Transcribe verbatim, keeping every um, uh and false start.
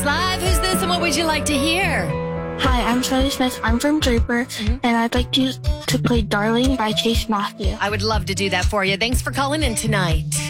five. Who's this and what would you like to hear? Hi, I'm Charlie Smith. I'm from Draper, mm-hmm. and I'd like to, to play Darling by Chase Matthew. I would love to do that for you. Thanks for calling in tonight.